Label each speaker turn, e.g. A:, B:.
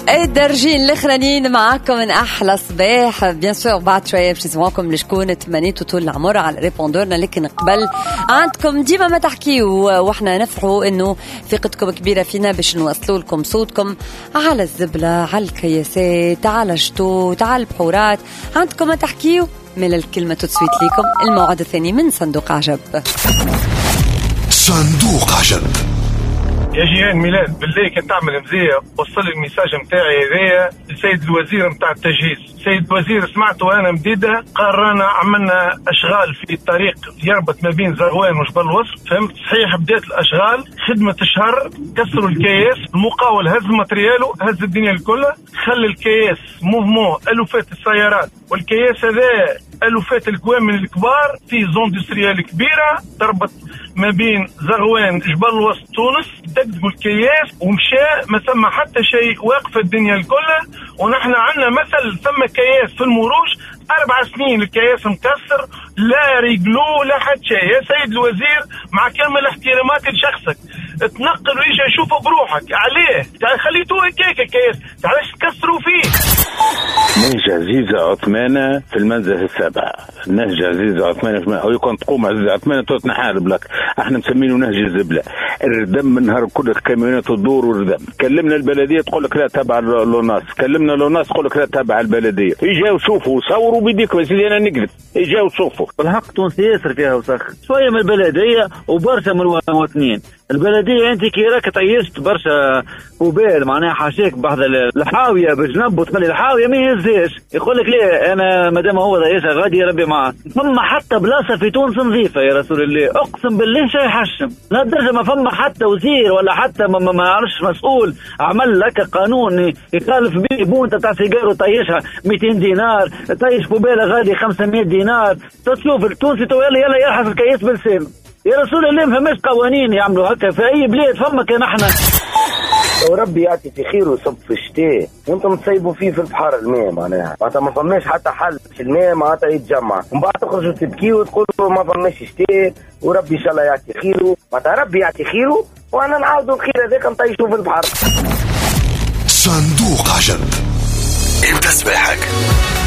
A: الدرجين الاخرانيين معاكم من احلى صباح. بيان سور بعد شويه باش نسمعكم لشكون تمنيتوا طول العمر على ريبوندورنا، لكن قبل عندكم ديما ما تحكيوا واحنا نفرحوا انه ثقتكم كبيره فينا باش نوصلوا لكم صوتكم على الزبله، على الكياسات، على الشتوت، على البحورات. عندكم ما تحكيوا من الكلمه تسويت ليكم. الموعد الثاني من صندوق عجب.
B: صندوق عجب.
C: يا جيران ميلاد، بالله كنت تعمل مزيه وصل لي الميساج نتاعي هذايا للسيد الوزير نتاع التجهيز. السيد الوزير سمعته انا مديده قال رانا عملنا اشغال في الطريق يربط ما بين زغوان وجبل الوصف، فهمت صحيح؟ بدات الاشغال خدمه الشهر، كسروا الكياس، المقاول هز ماترياله، هز الدنيا الكل، خلي الكياس موفمون الوفات السيارات، والكياس هذا الوفات الكوامن الكبار في زون اندستريال كبيره تربط ما بين زغوان جبل الوسط تونس. دقدقوا الكياس ومشى ما ثم حتى شيء، واقف الدنيا الكل. ونحن عندنا مثل ثم كياس في المروج 4 سنين الكياس مكسر، لا ريقلو لا حد شيء. يا سيد الوزير مع كامل احتراماتي لشخصك، تنقل ويجي اشوفه بروحك عليه، خليتوه هكاك الكياس، علاش تكسروا فيه؟
D: نهج عزيزة عثمانة في المنزه السابع. نهج عزيزة عثمانة أو يكون تقوم عزيزة عثمانة توت نحارب لك. احنا مسمينه نهج الزبلة. الردم من نهار كل الكاميونات تدور والردم. كلمنا البلدية تقول لك لا تابع لوناس، كلمنا لوناس تقول لك لا تابع البلدية. يجاو شوفوا صوروا بيديكم يا سيدي، انا نكذب. يجاو شوفوا.
E: الحق تونسي ياسر فيها وسخ، شوية من البلدية وبرشا من المواطنين. البلدية انت كي راك طيشت برشا وبال معناها حاشاك بحث الحاوية بجنب وتخلي الحاوية ما يهزاش. يقول لك ليه انا مادام هو ضيشها غادي يربي معاه. فما حتى بلاصة في تونس نظيفة يا رسول الله، اقسم بالله شي يحشم. لا درجة ما فما حتى وزير ولا حتى ما يعرفش مسؤول عمل لك قانون يخالف به بونته تاع سيجار وطيشها 200 دينار، طيش فوبيلة غادي 500 دينار. تشوف التونسي تو يلا يلحس الكيس بلسانه. يا رسول الله ما فماش قوانين يعملوا هكا في اي بلاد. فما كان احنا
F: وربي يعطي في خير ويصب في الشتاء، وانتم تصيبوا فيه في البحر الماء معناها ما فماش حتى حل في الماء معناتها يتجمع، ومن بعد تخرجوا تبكيوا وتقولوا ما فماش شتاء. وربي ان شاء الله يعطي خيره، معناتها ربي يعطي خيره وانا نعاودوا الخير هذاك نطيشوا في البحر.
B: صندوق عجب. ابدا صباحك